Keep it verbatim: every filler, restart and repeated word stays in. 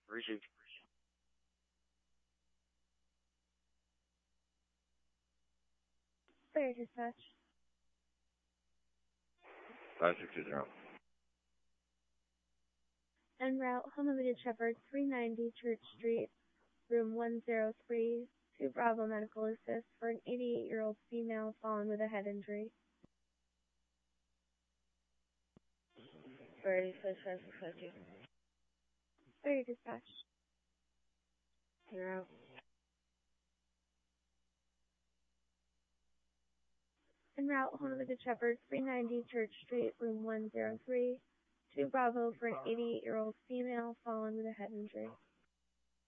Received. Fire dispatch. five six two zero. En route, home of a Shepherd, three ninety Church Street, room one oh three, to Bravo Medical Assist for an eighty-eight-year-old female fallen with a head injury. Fire dispatch five six five two. Fire dispatch. Zero. En route, home of a Shepherd, three ninety Church Street, room one oh three, to Bravo for an eighty-eight-year-old female fallen with a head injury.